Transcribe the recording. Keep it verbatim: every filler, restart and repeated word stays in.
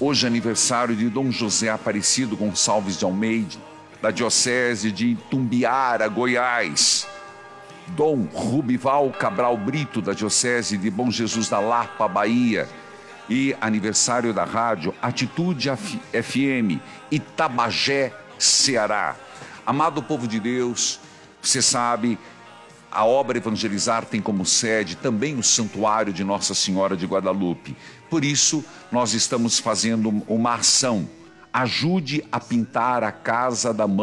Hoje é aniversário de Dom José Aparecido Gonçalves de Almeida, da Diocese de Tumbiara, Goiás. Dom Rubival Cabral Brito, da Diocese de Bom Jesus da Lapa, Bahia. E aniversário da rádio Atitude F M, Itabagé, Ceará. Amado povo de Deus, você sabe, a obra Evangelizar tem como sede também o Santuário de Nossa Senhora de Guadalupe. Por isso, nós estamos fazendo uma ação. Ajude a pintar a casa da mãe